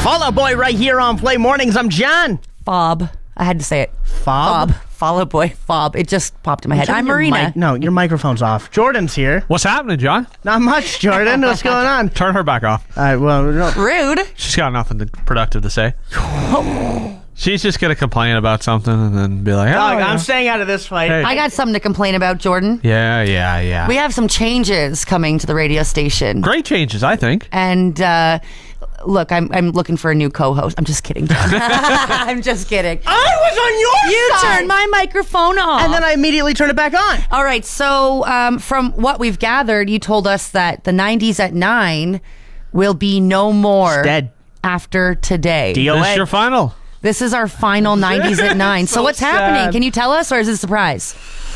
Fall Out Boy right here on Play Mornings. I'm John. Fob. I had to say it. Fob? Fall Out Boy. Fob. It just popped in my head. I'm Marina. No, your microphone's off. Jordan's here. What's happening, John? Not much, Jordan. What's going on? Turn her back off. All right, well, no. Rude. She's got nothing productive to say. She's just going to complain about something and then be like, Dog, I'm staying out of this fight. Hey. I got something to complain about, Jordan. Yeah. We have some changes coming to the radio station. Great changes, I think. And look, I'm looking for a new co-host. I'm just kidding, John. I'm just kidding. I was on your You side. turned my microphone off. And then I immediately turned it back on. All right, so from what we've gathered, you told us that the 90s at 9 will be no more It's dead. after today. DOA. This is your final. This is our final 90s at 9. So what's happening? sad. Can you tell us, or is it a surprise?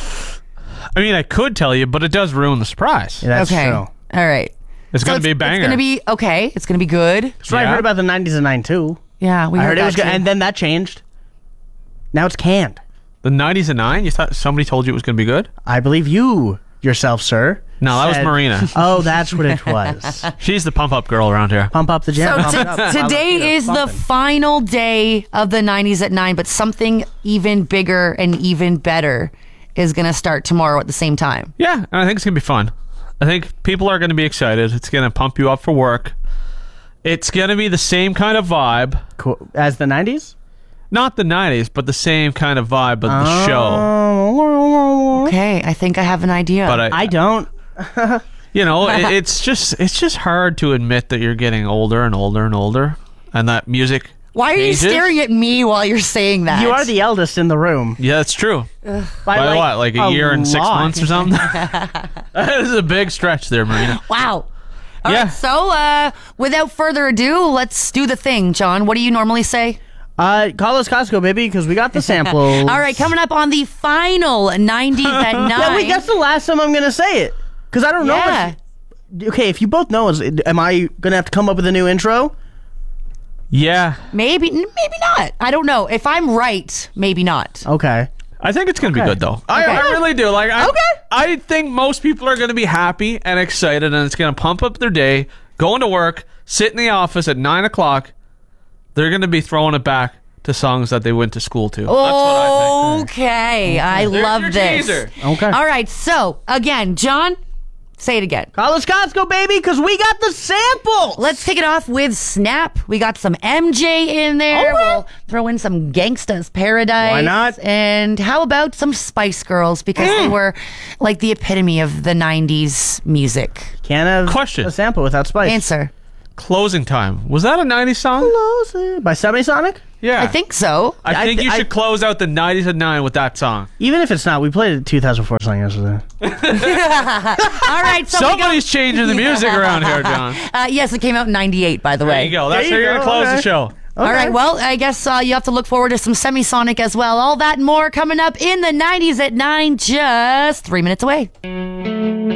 I mean, I could tell you, but it does ruin the surprise. Yeah, that's okay. true. All right. It's going to be a banger. It's going to be okay. It's going to be good. That's what I Yeah. heard about the 90s and 9 too. Yeah, we I heard it was that good, too. and then that changed. Now it's canned. The 90s and 9? You thought somebody told you it was going to be good? I believe you yourself, sir. No, that was said- Marina. Oh, that's what it was. She's the pump-up girl around here. Pump up the jam. So pump it up. I love today you is the pumping. final day of the 90s at 9, but something even bigger and even better is going to start tomorrow at the same time. Yeah, and I think it's going to be fun. I think people are going to be excited. It's going to pump you up for work. It's going to be the same kind of vibe. Cool. As the 90s? Not the 90s, but the same kind of vibe of Oh. the show. Okay, I think I have an idea. But I don't. you know, it's just hard to admit that you're getting older and older and older, and that music. Why are you changes. staring at me while you're saying that? You are the eldest in the room. Yeah, that's true. By what? Like a year and 6 lot. months or something? That is a big stretch there, Marina. Wow. All Yeah. right, so without further ado, let's do the thing, John. What do you normally say? Call us Costco, baby, because we got the samples. All right, coming up on the final 90s at 9. Yeah, wait, that's the last time I'm going to say it. Because I don't know. Yeah. Okay, if you both know, am I going to have to come up with a new intro? Yeah, Maybe not. I don't know. If I'm right, maybe not. Okay. I think it's going to be Okay. good, though. I really do. Like, I think most people are going to be happy and excited, and it's going to pump up their day, going to work, sit in the office at 9 o'clock. They're going to be throwing it back to songs that they went to school to. That's what I think. Okay, I There's love your this. teaser. Okay. All right, so again, John, say it again. Call us Costco, baby, because we got the samples. Let's kick it off with Snap. We got some MJ in there. All right. We'll throw in some Gangsta's Paradise. Why not? And how about some Spice Girls? Because they were like the epitome of the 90s music. Can't have Question. a sample without spice. Answer. Closing Time. Was that a 90s song? By Semisonic? Yeah. I think so. I think you I- should close out the 90s at 9 with that song. Even if it's not, we played a 2004 song yesterday. All right, so we Somebody's changing the music around here, John. yes, it came out in 98, by the way. There you go. That's There how you you're going to go. close Okay. the show. All right, well, I guess you have to look forward to some Semisonic as well. All that and more coming up in the 90s at 9, just 3 minutes away.